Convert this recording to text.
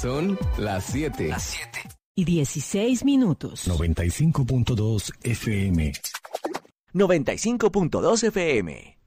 Son las 7. Y 16 minutos. 95.2 FM. 95.2 FM.